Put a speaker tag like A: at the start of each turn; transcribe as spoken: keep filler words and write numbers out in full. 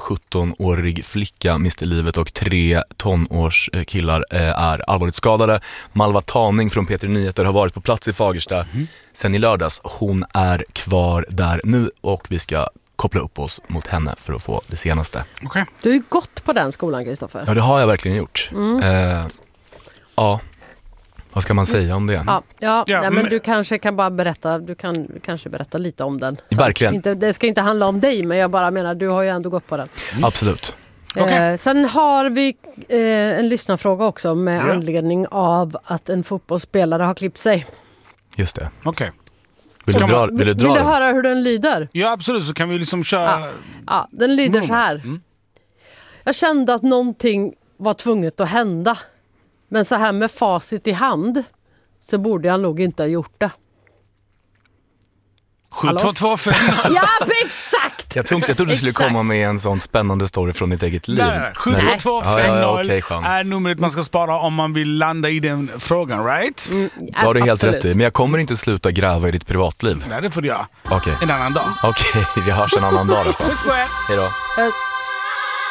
A: sjuttonårig flicka mister livet och tre tonårskillar är allvarligt skadade. Malva Taning från P tre Nyheter har varit på plats i Fagersta mm. sen i lördags. Hon är kvar där nu och vi ska koppla upp oss mot henne för att få det senaste.
B: Okay.
C: Du har ju gått på den skolan, Kristoffer.
A: Ja, det har jag verkligen gjort. Mm. Eh, ja, vad ska man säga om det?
C: Ja, ja,
B: ja
C: nej, men,
B: men
C: du kanske kan bara berätta, du kan kanske berätta lite om den.
A: Verkligen.
C: Inte, det ska inte handla om dig, men jag bara menar, du har ju ändå gått på den.
A: Mm. Absolut.
C: Eh,
B: okay.
C: Sen har vi eh, en lyssnarfråga också med ja. anledning av att en fotbollsspelare har klippt sig.
A: Just det.
B: Okej. Okay.
A: Vill du, dra, vill du dra
C: Vill du höra hur den lyder?
B: Ja, absolut. Så kan vi liksom köra...
C: Ja, ja den lyder så här. Mm. Jag kände att någonting var tvunget att hända. Men så här med facit i hand så borde jag nog inte ha gjort det.
B: sju två två fem
C: Ja, exakt!
A: Jag trodde, jag trodde du skulle komma med en sån spännande story från ditt eget liv.
B: Nej, sju två två fem noll
A: ja, ja, okay,
B: är numret man ska spara om man vill landa i den frågan, right?
C: Mm,
A: ja, det har du helt
C: absolut.
A: rätt i. Men jag kommer inte sluta gräva i ditt privatliv.
B: Nej, det får du göra.
A: Okay.
B: En annan dag.
A: Okej, okay, vi hörs en annan dag då.
B: Puss på er.
A: Hej då.
C: Puss.